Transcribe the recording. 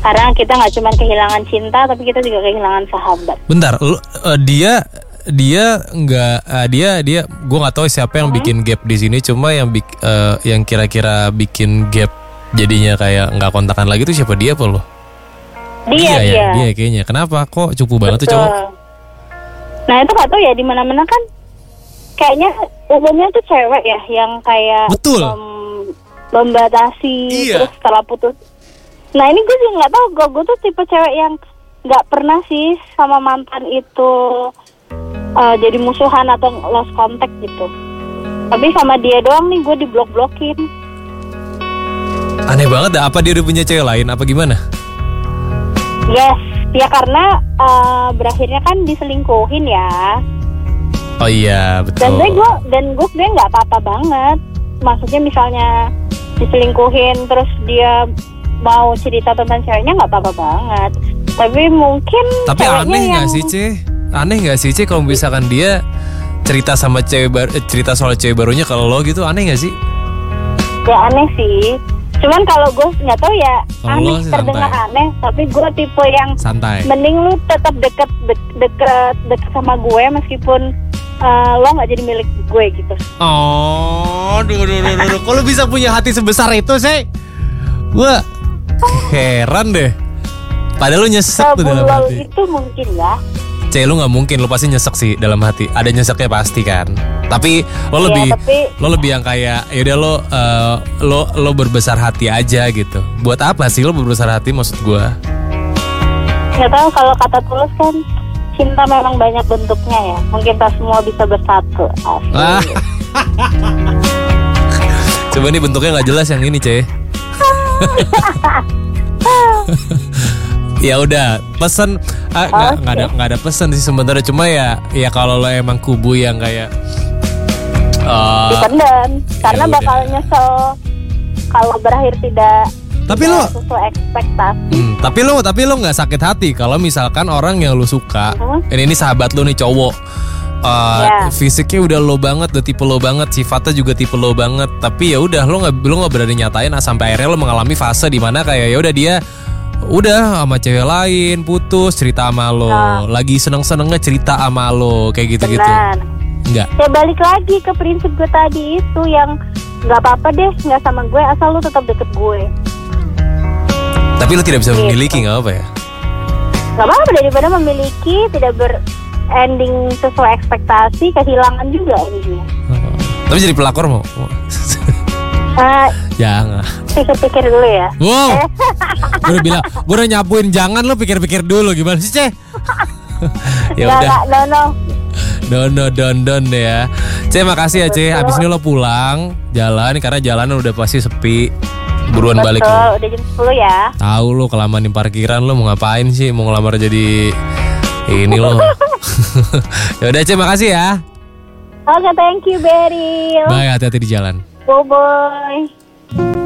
Karena kita nggak cuma kehilangan cinta, tapi kita juga kehilangan sahabat. Bentar, dia nggak dia gue nggak tahu siapa yang bikin gap di sini, cuma yang kira-kira bikin gap jadinya kayak nggak kontakan lagi tuh siapa, dia apa lo? Dia kayaknya. Kenapa kok cupu banget tuh cowok? Nah itu nggak tahu ya, di mana-mana kan kayaknya umumnya tuh cewek ya yang kayak betul membatasi terus setelah putus. Nah ini gue juga nggak tahu, gue tuh tipe cewek yang nggak pernah sih sama mantan itu jadi musuhan atau lost contact gitu. Tapi sama dia doang nih gue diblok-blokin. Aneh banget dah, apa dia udah punya cewek lain apa gimana? Yes, ya karena berakhirnya kan diselingkuhin ya. Oh iya betul. Dan gue sebenarnya nggak apa-apa banget. Maksudnya misalnya diselingkuhin terus dia mau cerita tentang ceweknya nggak apa-apa banget. Tapi mungkin. Tapi aneh nggak sih Ce? Aneh nggak sih Ce kalau misalkan dia cerita sama cerita soal cewek barunya kalau lo gitu, aneh nggak sih? Ya aneh sih. Cuman kalau gue nggak tahu ya, kalo aneh terdengar aneh, tapi gue tipe yang santai. Mending lu tetap deket sama gue meskipun lo nggak jadi milik gue gitu. Oh, duh. Kok lo bisa punya hati sebesar itu sih? Gue heran deh. Padahal lo nyesek tuh dalam hati. Itu mungkin ya. Lo nggak mungkin, lo pasti nyesek sih dalam hati. Ada nyeseknya pasti kan. Tapi lo lebih yang kayak yaudah lo berbesar hati aja gitu. Buat apa sih lo berbesar hati, maksud gue? Nggak tahu, kalau kata Tulus kan cinta memang banyak bentuknya ya. Mungkin tak semua bisa bersatu. Coba nih bentuknya nggak jelas yang ini Ce. Ya udah pesan nggak ada pesan sih sebenarnya, cuma ya kalau lo emang kubu yang kayak dipendam karena bakal nyesel kalau berakhir tidak sesuai ekspektasi. Tapi lo nggak sakit hati kalau misalkan orang yang lo suka, ini sahabat lo nih cowok, fisiknya udah lo banget, udah tipe lo banget, sifatnya juga tipe lo banget, tapi ya udah lo nggak berani nyatain sampai akhirnya lo mengalami fase di mana kayak ya udah dia udah sama cewek lain, putus, cerita sama lo, lagi seneng-senengnya cerita sama lo, kayak gitu-gitu. Enggak. Ya balik lagi ke prinsip gue tadi itu, yang nggak apa-apa deh nggak sama gue asal lo tetap deket gue. Tapi lo tidak bisa memiliki, nggak apa ya? Nggak apa-apa, daripada memiliki tidak berending sesuai ekspektasi, kehilangan juga ini. Tapi jadi pelakor mau? Jangan. Pikir-pikir dulu ya. Wow. Gue udah bilang, gue udah nyapuin jangan, lo pikir-pikir dulu gimana sih Ce? Ya udah. Don deh ya. Ce, makasih ya Ce. Abis ini lo pulang jalan karena jalanan udah pasti sepi. Buruan balik lo. Udah jam 10 ya. Tahu lo kelamaan di parkiran, lo mau ngapain sih? Mau ngelamar jadi ini lo. Ya udah Ce, makasih ya. Oke, thank you Berry. Bye, hati-hati di jalan. Bye.